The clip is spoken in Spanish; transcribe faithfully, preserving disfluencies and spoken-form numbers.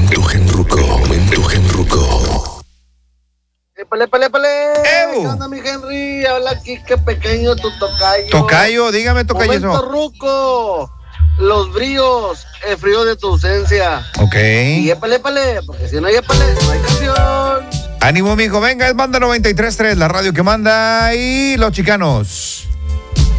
Momento Genruco, momento Genruco. ¡Épale, épale, épale! ¡Ew! ¿Qué onda, mi Henry? Habla aquí, que pequeño tu tocayo. Tocayo, dígame, tocayo. Momento eso. ruco. Los bríos, el frío de tu ausencia. Ok. Y épale, épale, porque si no hay épale, no hay canción. Ánimo, mijo. Venga, es Banda noventa y tres punto tres, la radio que manda. Y los chicanos.